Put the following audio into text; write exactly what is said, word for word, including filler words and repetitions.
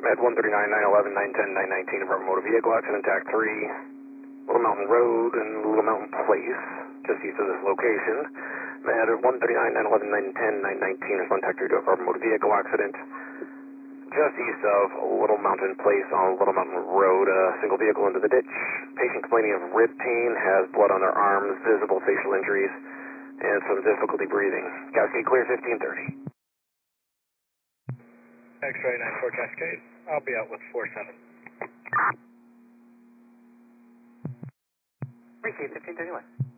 at one thirty-nine, nine eleven, nine ten, nine nineteen, Apartment Motor Vehicle Accident, T A C three, Little Mountain Road and Little Mountain Place, just east of this location. At one thirty-nine, nine eleven, nine ten, nine nineteen, respond T A C three to Apartment Motor Vehicle Accident, just east of Little Mountain Place on Little Mountain Road. A single vehicle into the ditch. Patient complaining of rib pain, has blood on their arms, visible facial injuries, and some difficulty breathing. Cascade clear, fifteen thirty. X-ray nine four Cascade. I'll be out with four seven. Appreciate fifteen thirty-one.